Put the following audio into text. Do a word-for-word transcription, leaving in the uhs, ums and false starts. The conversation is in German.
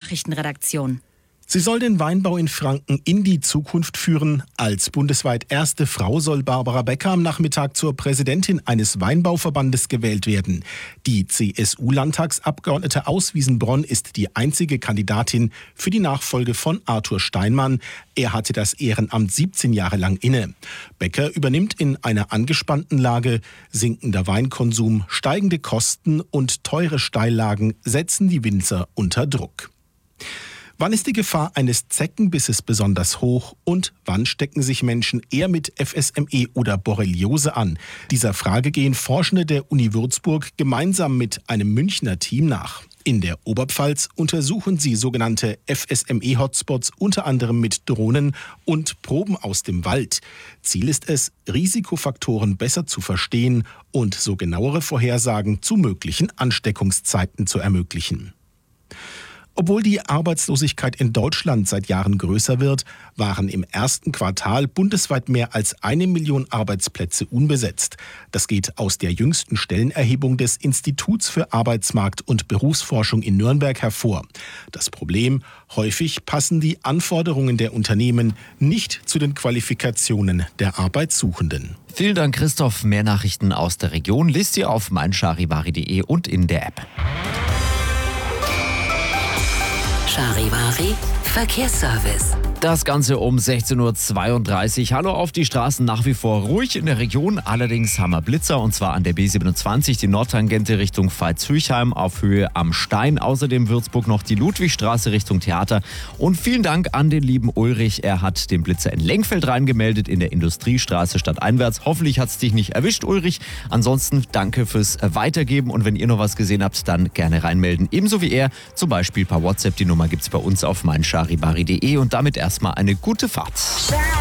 Nachrichtenredaktion. Sie soll den Weinbau in Franken in die Zukunft führen. Als bundesweit erste Frau soll Barbara Becker am Nachmittag zur Präsidentin eines Weinbauverbandes gewählt werden. Die C S U-Landtagsabgeordnete aus Wiesenbronn ist die einzige Kandidatin für die Nachfolge von Arthur Steinmann. Er hatte das Ehrenamt siebzehn Jahre lang inne. Becker übernimmt in einer angespannten Lage. Sinkender Weinkonsum, steigende Kosten und teure Steillagen setzen die Winzer unter Druck. Wann ist die Gefahr eines Zeckenbisses besonders hoch und wann stecken sich Menschen eher mit F S M E oder Borreliose an? Dieser Frage gehen Forschende der Uni Würzburg gemeinsam mit einem Münchner Team nach. In der Oberpfalz untersuchen sie sogenannte F S M E-Hotspots unter anderem mit Drohnen und Proben aus dem Wald. Ziel ist es, Risikofaktoren besser zu verstehen und so genauere Vorhersagen zu möglichen Ansteckungszeiten zu ermöglichen. Obwohl die Arbeitslosigkeit in Deutschland seit Jahren größer wird, waren im ersten Quartal bundesweit mehr als eine Million Arbeitsplätze unbesetzt. Das geht aus der jüngsten Stellenerhebung des Instituts für Arbeitsmarkt- und Berufsforschung in Nürnberg hervor. Das Problem: häufig passen die Anforderungen der Unternehmen nicht zu den Qualifikationen der Arbeitssuchenden. Vielen Dank, Christoph. Mehr Nachrichten aus der Region liest ihr auf meincharivari punkt de und in der App. Charivari Verkehrsservice. Das Ganze um sechzehn Uhr zweiunddreißig. Hallo, auf die Straßen nach wie vor ruhig in der Region. Allerdings haben wir Blitzer, und zwar an der B siebenundzwanzig, die Nordtangente Richtung Veitshöchheim auf Höhe am Stein. Außerdem Würzburg noch die Ludwigstraße Richtung Theater. Und vielen Dank an den lieben Ulrich. Er hat den Blitzer in Lengfeld reingemeldet, in der Industriestraße stadteinwärts. Hoffentlich hat es dich nicht erwischt, Ulrich. Ansonsten danke fürs Weitergeben. Und wenn ihr noch was gesehen habt, dann gerne reinmelden. Ebenso wie er, zum Beispiel per WhatsApp. Die Nummer gibt's bei uns auf meincharivari punkt de. Und damit erstmal eine gute Fahrt.